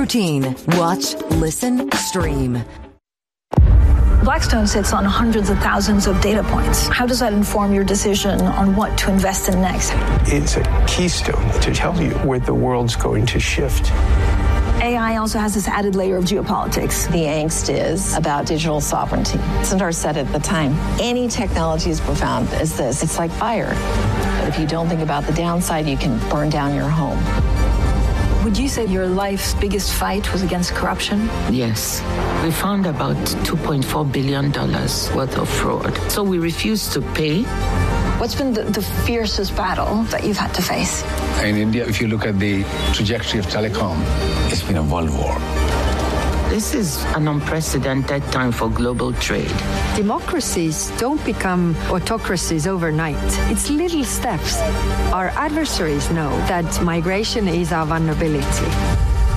routine. Watch, listen, stream. Blackstone sits on hundreds of thousands of data points. How does that inform your decision on what to invest in next? It's a keystone to tell you where the world's going to shift. AI also has this added layer of geopolitics. The angst is about digital sovereignty. Sundar said at the time, any technology as profound as this, it's like fire. But if you don't think about the downside, you can burn down your home. Would you say your life's biggest fight was against corruption? Yes. We found about $2.4 billion worth of fraud. So we refused to pay. What's been the fiercest battle that you've had to face? In India, if you look at the trajectory of telecom, it's been a world war. This is an unprecedented time for global trade. Democracies don't become autocracies overnight. It's little steps. Our adversaries know that migration is our vulnerability.